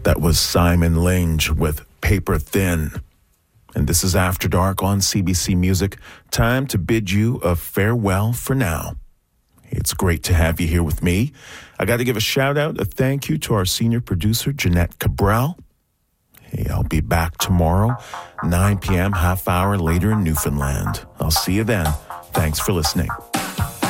That was Simon Lange with Paper Thin. And this is After Dark on CBC Music. Time to bid you a farewell for now. It's great to have you here with me. I got to give a shout out, a thank you to our senior producer, Jeanette Cabral. Hey, I'll be back tomorrow, 9 p.m., half hour later in Newfoundland. I'll see you then. Thanks for listening.